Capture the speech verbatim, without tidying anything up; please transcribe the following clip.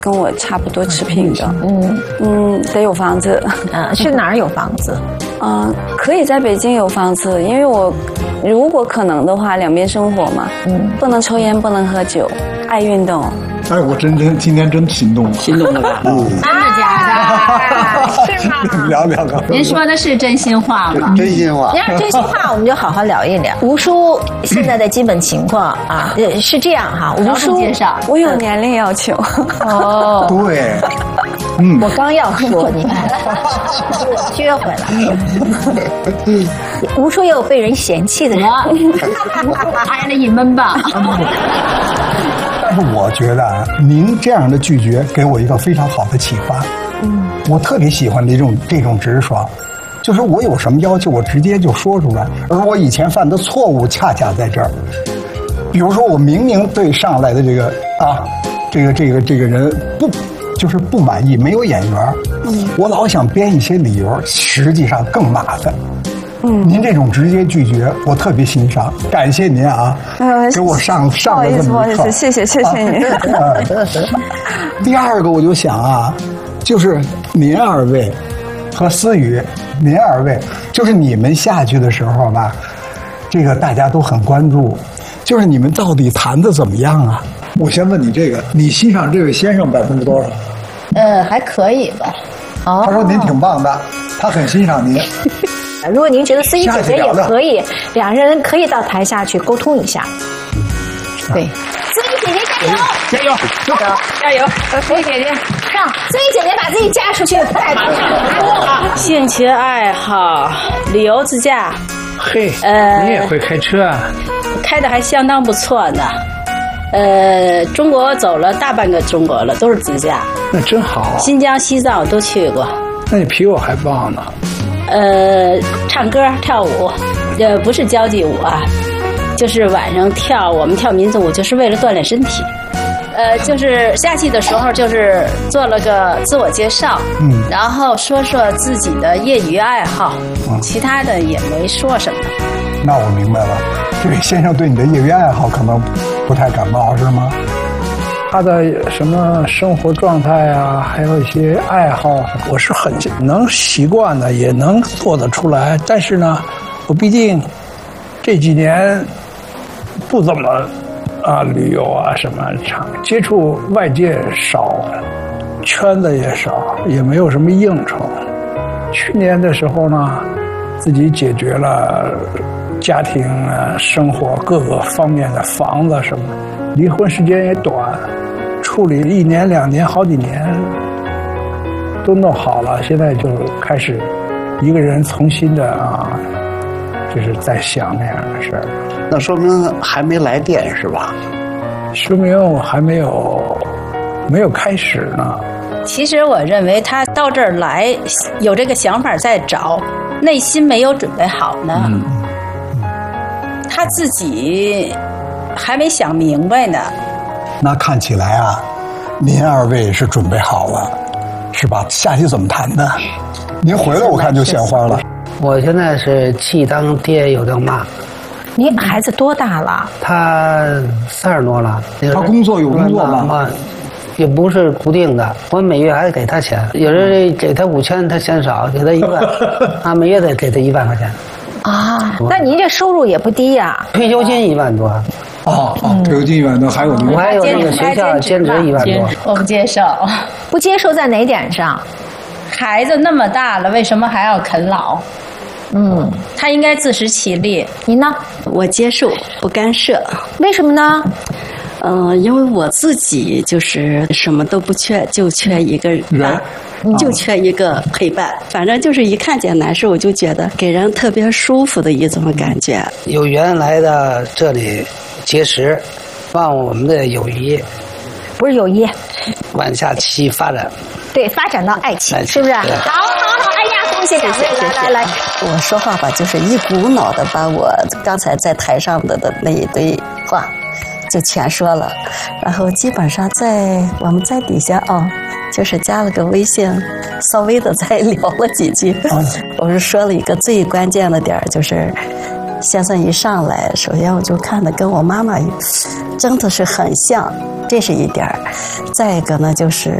跟我差不多持平的。嗯嗯，得有房子。 嗯，是哪儿有房子？ 嗯，可以在北京有房子，因为我如果可能的话，两边生活嘛。嗯，不能抽烟，不能喝酒，爱运动。 哎，我真真今天真心动了， 心动了吧？ 嗯，真的假的？是吗？ 聊聊聊。 您说的是真心话吗？ 真心话。 你要真心话，我们就好好聊一聊。吴叔现在的基本情况啊，是这样哈。吴叔介绍， 我有年龄要求。 哦， 对。 嗯，我刚要说你看，撅回来。吴叔也有被人嫌弃的人， 挨了一闷吧。 但是我觉得啊，您这样的拒绝给我一个非常好的启发。嗯，我特别喜欢这种这种直爽，就是我有什么要求，我直接就说出来。而我以前犯的错误恰恰在这儿，比如说我明明对上来的这个啊，这个这个这个人不。就是不满意，没有眼缘，嗯，我老想编一些理由，实际上更麻烦。嗯，您这种直接拒绝，我特别欣赏，感谢您啊，呃、给我上上了这么一课， 谢谢谢谢您。 啊、第二个我就想啊，就是您二位和思雨，您二位，就是你们下去的时候吧，这个大家都很关注，就是你们到底谈的怎么样啊？我先问你这个，你欣赏这位先生百分之多少？ 呃，还可以吧。 哦，他说您挺棒的，他很欣赏您。 如果您觉得思怡姐姐也可以，两人可以到台下去沟通一下。对，思怡姐姐加油！ 加油！ 加油！加油！思怡姐姐上，思怡姐姐把自己嫁出去，太棒了！ 兴趣爱好，旅游自驾。 嘿，呃，你也会开车啊？ 开的还相当不错呢。呃，中国走了大半个中国了，都是自驾。 那真好。 新疆、西藏我都去过。 那你比我还棒呢。 呃，唱歌、跳舞，呃，不是交际舞啊，就是晚上跳，我们跳民族舞，就是为了锻炼身体。呃，就是下去的时候，就是做了个自我介绍，嗯，然后说说自己的业余爱好，嗯，其他的也没说什么。 那我明白了，这位先生对你的业余爱好可能不太感冒，是吗？ 他的什么生活状态啊，还有一些爱好，我是很能习惯的，也能做得出来。但是呢，我毕竟这几年不怎么啊旅游啊什么场接触外界少，圈子也少，也没有什么应酬。去年的时候呢，自己解决了家庭啊、生活各个方面的房子什么，离婚时间也短，处理一年两年好几年都弄好了，现在就开始一个人重新的啊，就是在想那样的事儿。 那说明还没来电是吧？ 说明我还没有没有开始呢。 其实我认为他到这儿来有这个想法在找，内心没有准备好呢。嗯，他自己还没想明白呢。 那看起来啊，您二位是准备好了，是吧？下去怎么谈的？您回来我看就献花了。 我现在是既当爹又当妈。 你孩子多大了？ 他三十多了。 他工作有工作吗？ 也不是固定的，我每月还得给他钱，有时给他五千，他嫌少，给他一万，啊，每月得给他一万块钱。 啊，那您这收入也不低呀、啊？ 退休金一万多。 哦哦，退休金一万多，还有我还有那个学校兼职一万多。 我不接受， 不接受在哪点上？ 孩子那么大了，为什么还要啃老？嗯，他应该自食其力。 你呢？ 我接受，不干涉。 为什么呢？ 嗯、呃，因为我自己就是什么都不缺，就缺一个人，就缺一个陪伴。反正就是一看见男士，我就觉得给人特别舒服的一种感觉。 有缘来的这里结识，望我们的友谊， 不是友谊， 往下期发展。 对，发展到爱情，是不是？好好好，哎呀，恭喜两位！来来来， 我说话吧，就是一股脑的把我刚才在台上的的那一堆话。就全说了，然后基本上在我们在底下啊、哦，就是加了个微信，稍微的再聊了几句。我是说了一个最关键的点，就是先生一上来，首先我就看的跟我妈妈真的是很像，这是一点儿。再一个呢，就是